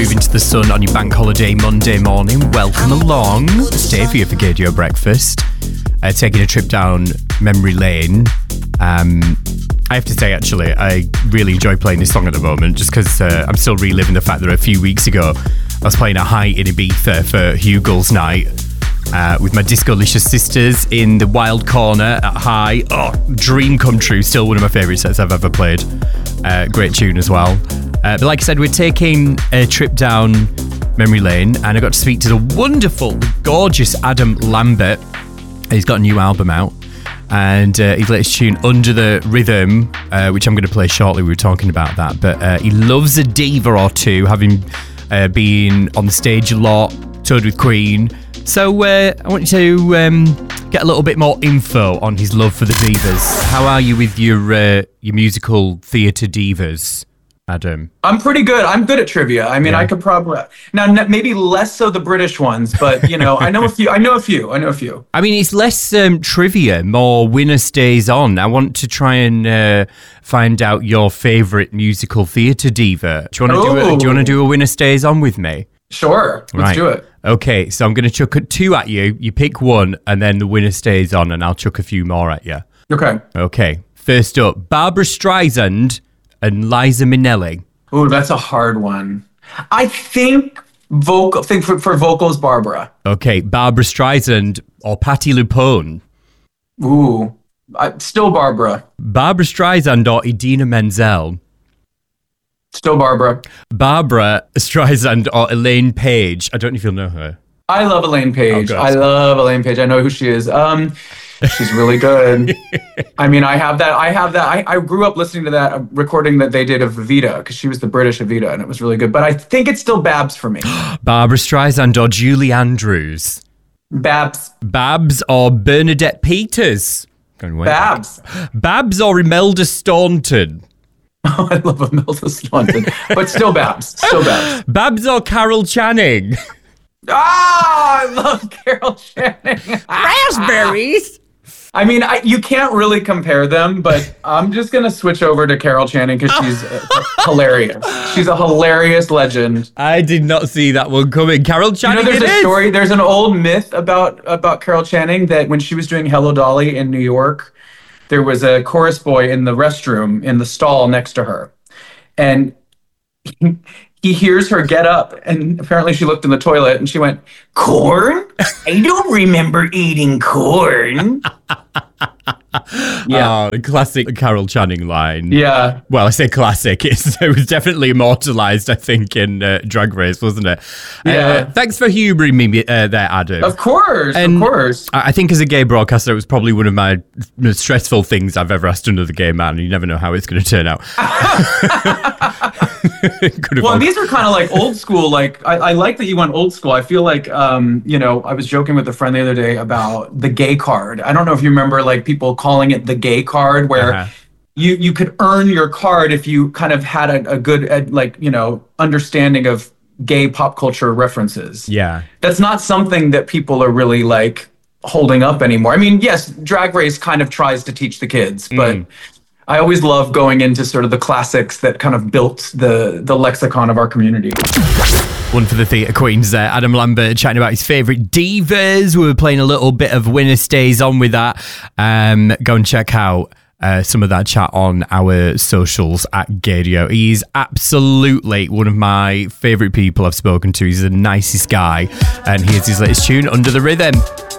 Moving to the sun on your bank holiday Monday morning. Welcome along. Stay here for Gaydio Breakfast. Taking a trip down memory lane. I have to say, actually, I really enjoy playing this song at the moment just because I'm still reliving the fact that a few weeks ago I was playing a Height in Ibiza for Hugel's night with my Discolicious sisters in the wild corner at High. Oh, dream come true. Still one of my favourite sets I've ever played. Great tune as well. But like I said, we're taking a trip down memory lane and I got to speak to the wonderful, gorgeous Adam Lambert. He's got a new album out and his latest tune, Under the Rhythm, which I'm going to play shortly. We were talking about that. But he loves a diva or two, having been on the stage a lot, toured with Queen. So I want you to get a little bit more info on his love for the divas. How are you with your musical theatre divas, Adam? I'm pretty good. I'm good at trivia. I mean, I could probably now maybe less so the British ones, but you know, I know a few. I mean, it's less trivia, more winner stays on. I want to try and find out your favourite musical theatre diva. Do you want to do a winner stays on with me? Sure. Let's do it. Okay, so I'm going to chuck two at you. You pick one, and then the winner stays on, and I'll chuck a few more at you. Okay. First up, Barbra Streisand and Liza Minnelli. Ooh, that's a hard one. I think for vocals, Barbara. Okay, Barbra Streisand or Patti LuPone. Ooh, still Barbara. Barbra Streisand or Idina Menzel. Still Barbara. Barbra Streisand or Elaine Page. I don't know if you'll know her. I love Elaine Page. I know who she is. She's really good. I mean, I have that. I grew up listening to that recording that they did of Evita because she was the British Evita and it was really good. But I think it's still Babs for me. Barbra Streisand or Julie Andrews. Babs or Bernadette Peters. Babs. Babs or Imelda Staunton. Oh, I love Imelda Staunton, but still Babs. Babs or Carol Channing. I love Carol Channing. Raspberries. I mean, you can't really compare them, but I'm just going to switch over to Carol Channing because she's hilarious. She's a hilarious legend. I did not see that one coming. Carol Channing, there's a story, there's an old myth about Carol Channing that when she was doing Hello Dolly in New York, there was a chorus boy in the restroom in the stall next to her. And he hears her get up, and apparently she looked in the toilet and she went, "Corn? I don't remember eating corn." Yeah. The classic Carol Channing line. Yeah. Well, I say classic. It was definitely immortalised, I think, in Drag Race, wasn't it? Yeah. Thanks for humouring me there, Adam. Of course. I think as a gay broadcaster, it was probably one of my most stressful things I've ever asked another gay man. You never know how it's going to turn out. Well, these are kind of like old school. Like I like that you went old school. I feel like, I was joking with a friend the other day about the gay card. I don't know if you remember like people calling it the gay card where you could earn your card if you kind of had a good, understanding of gay pop culture references. Yeah. That's not something that people are really like holding up anymore. I mean, yes, Drag Race kind of tries to teach the kids, but I always love going into sort of the classics that kind of built the lexicon of our community. One for the theatre queens there. Adam Lambert chatting about his favourite divas. We were playing a little bit of Winner Stays On with that. Go and check out some of that chat on our socials at Gaydio. He's absolutely one of my favourite people I've spoken to. He's the nicest guy. And here's his latest tune, Under the Rhythm.